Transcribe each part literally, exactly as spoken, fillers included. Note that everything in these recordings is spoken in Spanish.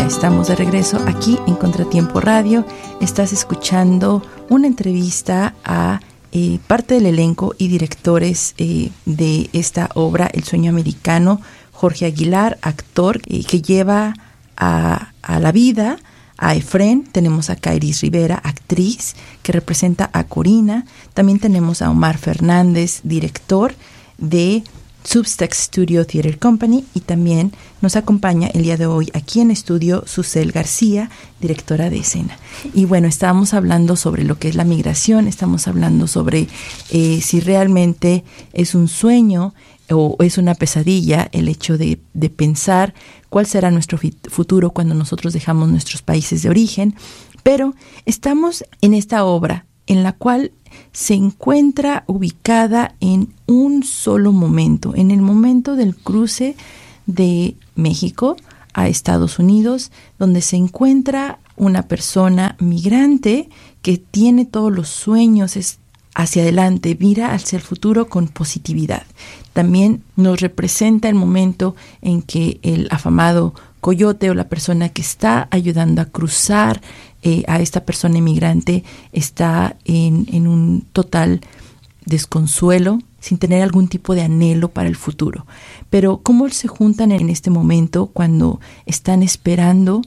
estamos de regreso aquí en Contratiempo Radio. Estás escuchando una entrevista a eh, parte del elenco y directores eh, de esta obra, El Sueño Americano. Jorge Aguilar, actor eh, que lleva a, a la vida a Efrén. Tenemos a Kairis Rivera, actriz, que representa a Corina. También tenemos a Omar Fernández, director de Substack Studio Theater Company, y también nos acompaña el día de hoy aquí en estudio Susel García, directora de escena. Y bueno, estábamos hablando sobre lo que es la migración, estamos hablando sobre eh, si realmente es un sueño o es una pesadilla el hecho de, de pensar cuál será nuestro futuro cuando nosotros dejamos nuestros países de origen. Pero estamos en esta obra en la cual se encuentra ubicada en un solo momento, en el momento del cruce de México a Estados Unidos, donde se encuentra una persona migrante que tiene todos los sueños es hacia adelante, mira hacia el futuro con positividad. También nos representa el momento en que el afamado coyote o la persona que está ayudando a cruzar eh, a esta persona inmigrante está en, en un total desconsuelo, sin tener algún tipo de anhelo para el futuro. Pero ¿cómo se juntan en este momento cuando están esperando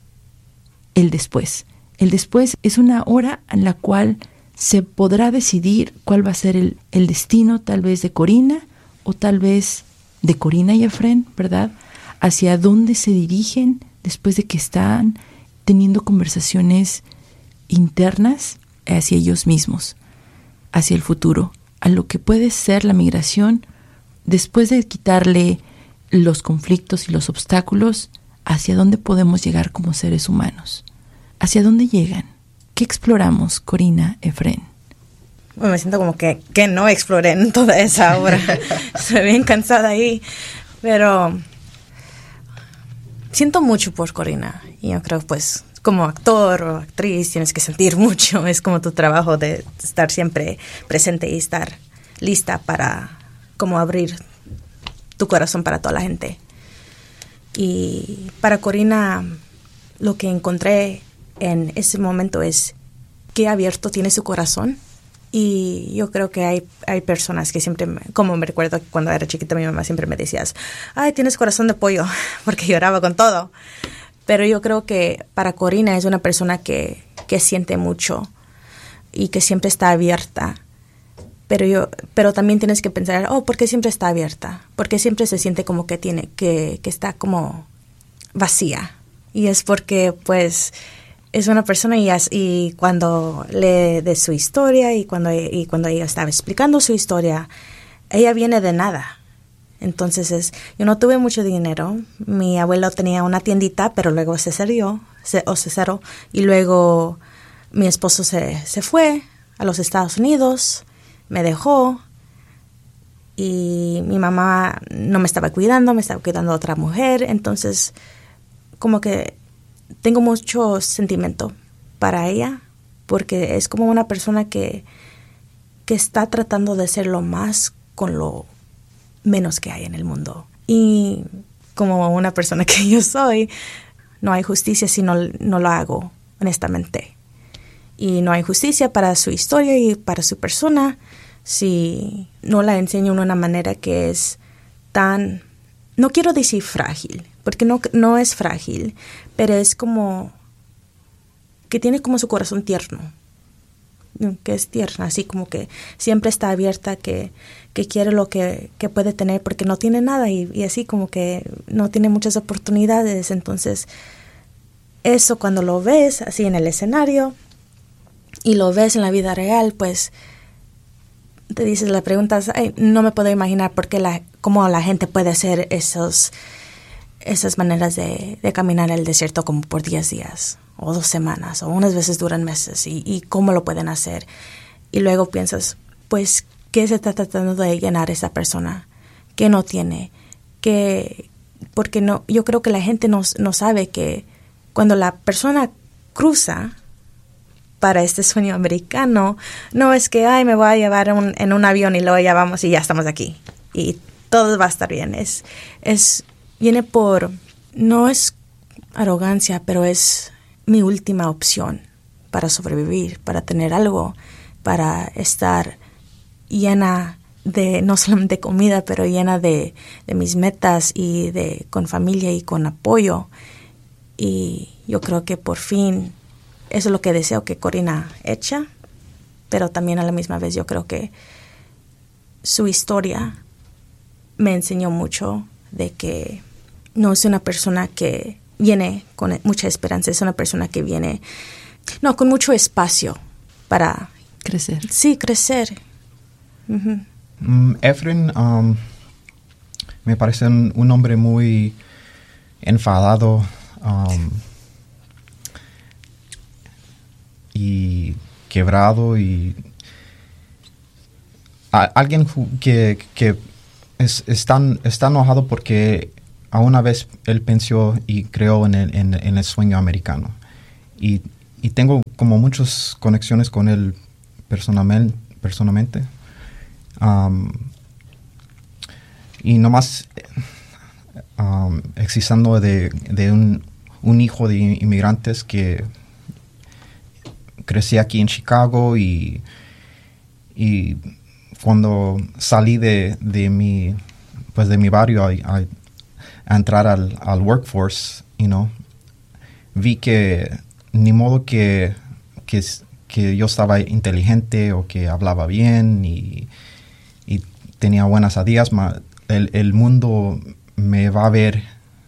el después? El después es una hora en la cual se podrá decidir cuál va a ser el, el destino, tal vez de Corina o tal vez de Corina y Efrén, ¿verdad? Hacia dónde se dirigen después de que están teniendo conversaciones internas hacia ellos mismos, hacia el futuro, a lo que puede ser la migración después de quitarle los conflictos y los obstáculos, hacia dónde podemos llegar como seres humanos. ¿Hacia dónde llegan? ¿Qué exploramos, Corina, Efrén? Bueno, me siento como que, que no exploré en toda esa obra. Estoy bien cansada ahí, pero siento mucho por Corina. Y yo creo, pues, como actor o actriz tienes que sentir mucho. Es como tu trabajo de estar siempre presente y estar lista para como abrir tu corazón para toda la gente. Y para Corina, lo que encontré en ese momento es qué abierto tiene su corazón. Y yo creo que hay, hay personas que siempre, me, como me recuerdo cuando era chiquita, mi mamá siempre me decía, ay, tienes corazón de pollo, porque lloraba con todo. Pero yo creo que para Corina es una persona que, que siente mucho y que siempre está abierta. Pero yo, pero también tienes que pensar, oh, ¿por qué siempre está abierta? Porque siempre se siente como que tiene, que, que está como vacía. Y es porque, pues, es una persona y, y cuando lee de su historia y cuando, y cuando ella estaba explicando su historia, ella viene de nada. Entonces, es, yo no tuve mucho dinero. Mi abuelo tenía una tiendita, pero luego se cerró, se, o se cerró. Y luego mi esposo se, se fue a los Estados Unidos, me dejó. Y mi mamá no me estaba cuidando, me estaba cuidando a otra mujer. Entonces, como que tengo mucho sentimiento para ella, porque es como una persona que, que está tratando de ser lo más con lo menos que hay en el mundo. Y como una persona que yo soy, no hay justicia si no, no lo hago, honestamente. Y no hay justicia para su historia y para su persona si no la enseño de una manera que es tan, no quiero decir frágil, porque no, no es frágil, pero es como que tiene como su corazón tierno, que es tierna, así como que siempre está abierta, que, que quiere lo que, que puede tener, porque no tiene nada y, y así como que no tiene muchas oportunidades. Entonces, eso cuando lo ves así en el escenario y lo ves en la vida real, pues te dices, la preguntas, ay, no me puedo imaginar por qué la, cómo la gente puede hacer esos, esas maneras de, de caminar el desierto como por diez días o dos semanas o unas veces duran meses y, y cómo lo pueden hacer. Y luego piensas, pues, ¿qué se está tratando de llenar esa persona? ¿Qué no tiene? ¿Qué? Porque no, yo creo que la gente no, no sabe que cuando la persona cruza para este sueño americano, no es que, ay, me voy a llevar un, en un avión y luego ya vamos y ya estamos aquí y todo va a estar bien. Es, es, viene por, no es arrogancia, pero es mi última opción para sobrevivir, para tener algo, para estar llena de, no solamente de comida, pero llena de, de mis metas y de con familia y con apoyo. Y yo creo que por fin eso es lo que deseo que Corina echa, pero también a la misma vez yo creo que su historia me enseñó mucho de que no es una persona que viene con mucha esperanza, es una persona que viene, no, con mucho espacio para crecer. Sí, crecer. Uh-huh. Um, Efren um, me parece un, un hombre muy enfadado um, y quebrado y a, alguien que, que es, es, tan, es tan enojado porque a una vez él pensó y creó en el, en, en el sueño americano. Y, y tengo como muchas conexiones con él personalmente. personalmente. Um, y nomás um, existiendo de, de un, un hijo de inmigrantes que crecí aquí en Chicago y, y cuando salí de, de mi pues de mi barrio a, a, a entrar al, al workforce, you know, vi que ni modo que, que, que yo estaba inteligente o que hablaba bien y, y tenía buenas ideas, el, el mundo me va a ver,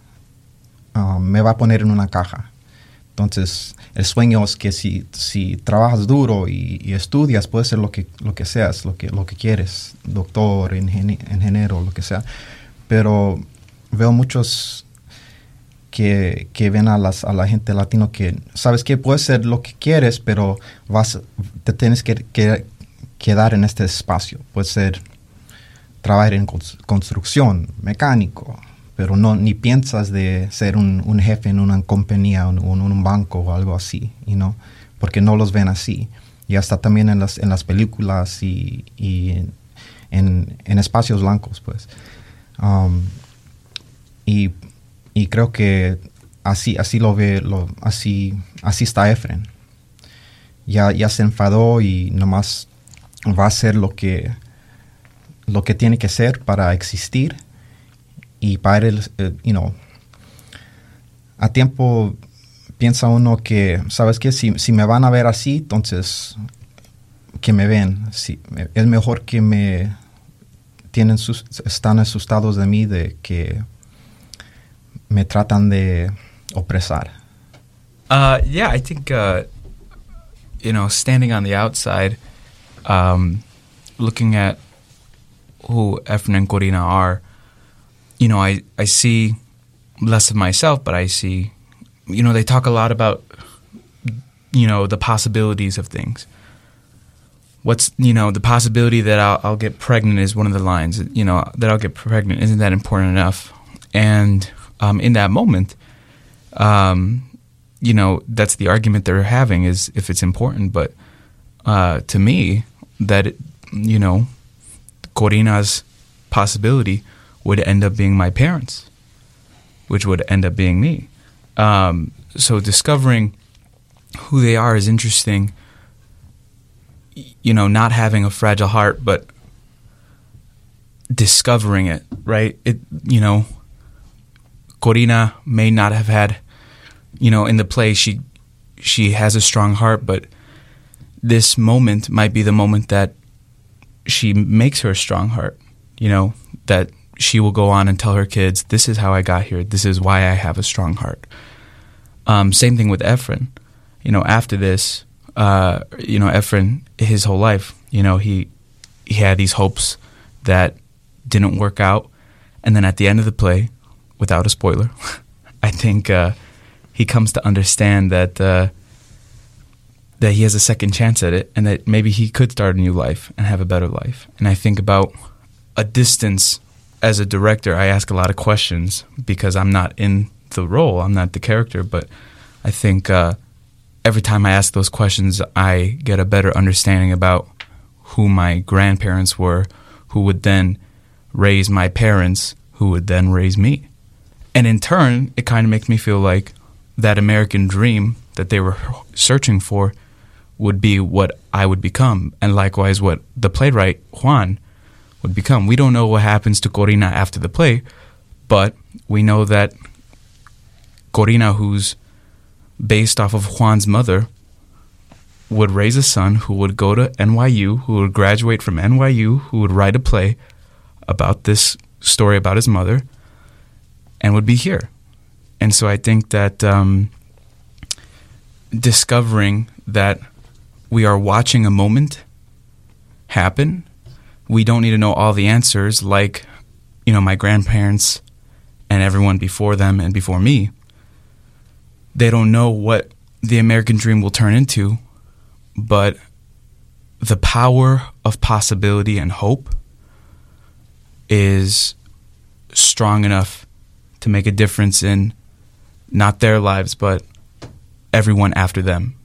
uh, me va a poner en una caja. Entonces, el sueño es que si, si trabajas duro y, y estudias, puedes ser lo que, lo que seas, lo que, lo que quieres, doctor, ingen- ingeniero, lo que sea. Pero veo muchos que, que ven a, las, a la gente latino que, ¿sabes qué? Puedes ser lo que quieres, pero vas, te tienes que, que quedar en este espacio. Puedes ser, trabajar en construcción, mecánico, pero no ni piensas de ser un, un jefe en una compañía o en un, un banco o algo así, you know, porque no los ven así. Y hasta también en las, en las películas y, y en, en espacios blancos, pues. Um, y, y creo que así, así lo ve, lo, así, así está Efren. Ya, ya se enfadó y nomás va a hacer lo que, lo que tiene que ser para existir. Y para él, eh, you know, a tiempo piensa uno que, ¿sabes qué? Si, si me van a ver así, entonces que me ven. Si, es mejor que me tienen sus, están asustados de mí, de que me tratan de opresar. Uh, yeah, I think, uh, you know, standing on the outside, um, looking at who Efren and Corina are, you know, I, I see less of myself, but I see, you know, they talk a lot about, you know, the possibilities of things. What's, you know, the possibility that I'll, I'll get pregnant is one of the lines, you know, that I'll get pregnant. Isn't that important enough? And um, in that moment, um, you know, that's the argument they're having is if it's important. But uh, to me, that, it, you know, Corina's possibility would end up being my parents, which would end up being me. Um, so discovering who they are is interesting. You know, not having a fragile heart, but discovering it, right? It, you know, Corina may not have had, you know, in the play, she she has a strong heart, but this moment might be the moment that she makes her a strong heart, you know, that she will go on and tell her kids, this is how I got here. This is why I have a strong heart. Um, same thing with Efren. You know, after this, uh, you know, Efren, his whole life, you know, he he had these hopes that didn't work out. And then at the end of the play, without a spoiler, I think uh, he comes to understand that uh, that he has a second chance at it and that maybe he could start a new life and have a better life. And I think about a distance. As a director, I ask a lot of questions because I'm not in the role. I'm not the character. But I think uh, every time I ask those questions, I get a better understanding about who my grandparents were, who would then raise my parents, who would then raise me. And in turn, it kind of makes me feel like, that American dream that they were searching for would be what I would become, and likewise what the playwright Juan would become. We don't know what happens to Corina after the play, but we know that Corina, who's based off of Juan's mother, would raise a son who would go to N Y U, who would graduate from N Y U, who would write a play about this story about his mother, and would be here. And so I think that um, discovering that we are watching a moment happen, we don't need to know all the answers like, you know, my grandparents and everyone before them and before me. They don't know what the American dream will turn into, but the power of possibility and hope is strong enough to make a difference in not their lives, but everyone after them.